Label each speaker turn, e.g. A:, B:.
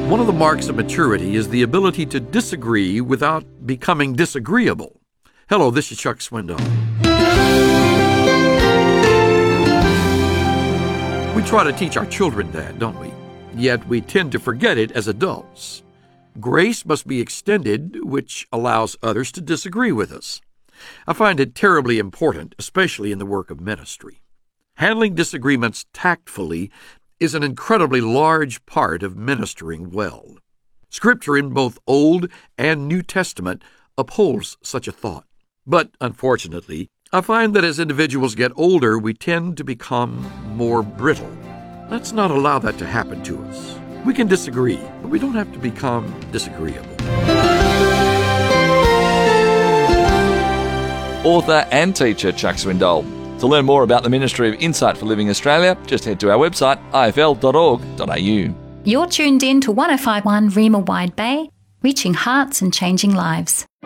A: One of the marks of maturity is the ability to disagree without becoming disagreeable. Hello, this is Chuck Swindoll. We try to teach our children that, don't we? Yet we tend to forget it as adults. Grace must be extended, which allows others to disagree with us. I find it terribly important, especially in the work of ministry. Handling disagreements tactfully is an incredibly large part of ministering well. Scripture in both Old and New Testament upholds such a thought. But, unfortunately, I find that as individuals get older, we tend to become more brittle. Let's not allow that to happen to us. We can disagree, but we don't have to become disagreeable.
B: Author and teacher Chuck Swindoll. To learn more about the Ministry of Insight for Living Australia, just head to our website, ifl.org.au.
C: You're tuned in to 105.1 Rima Wide Bay, reaching hearts and changing lives.